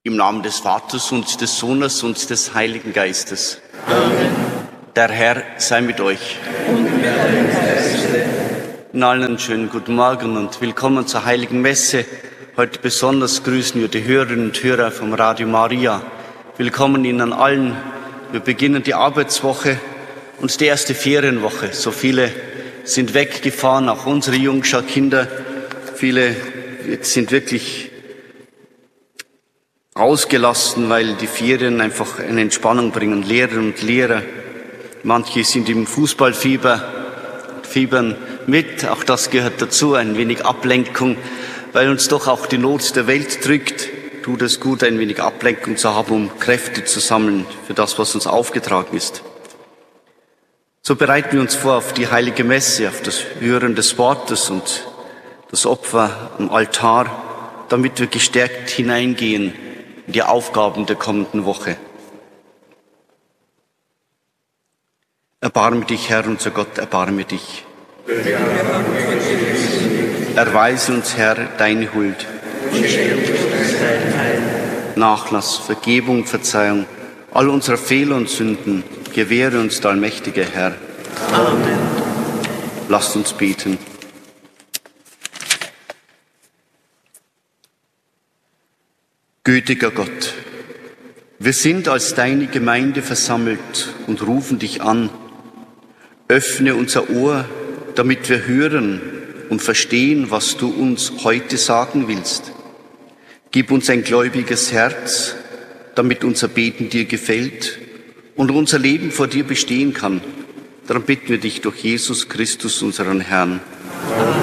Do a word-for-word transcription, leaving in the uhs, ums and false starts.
Im Namen des Vaters und des Sohnes und des Heiligen Geistes. Amen. Der Herr sei mit euch. Und mit deinem Geiste. Ihnen allen einen schönen guten Morgen und willkommen zur Heiligen Messe. Heute besonders grüßen wir die Hörerinnen und Hörer vom Radio Maria. Willkommen Ihnen allen. Wir beginnen die Arbeitswoche und die erste Ferienwoche. So viele sind weggefahren, auch unsere Jungschar-Kinder. Viele sind wirklich ausgelassen, weil die Ferien einfach eine Entspannung bringen. Lehrer und Lehrer. Manche sind im Fußballfieber, fiebern mit. Auch das gehört dazu, ein wenig Ablenkung, weil uns doch auch die Not der Welt drückt. Tut es gut, ein wenig Ablenkung zu haben, um Kräfte zu sammeln für das, was uns aufgetragen ist. So bereiten wir uns vor auf die Heilige Messe, auf das Hören des Wortes und das Opfer am Altar, damit wir gestärkt hineingehen in die Aufgaben der kommenden Woche. Erbarme dich, Herr, unser Gott, erbarme dich. Erweise uns, Herr, deine Huld. Nachlass, Vergebung, Verzeihung, all unserer Fehler und Sünden, gewähre uns der allmächtige Herr. Amen. Lasst uns beten. Gütiger Gott, wir sind als deine Gemeinde versammelt und rufen dich an. Öffne unser Ohr, damit wir hören und verstehen, was du uns heute sagen willst. Gib uns ein gläubiges Herz, damit unser Beten dir gefällt und unser Leben vor dir bestehen kann. Darum bitten wir dich durch Jesus Christus, unseren Herrn. Amen.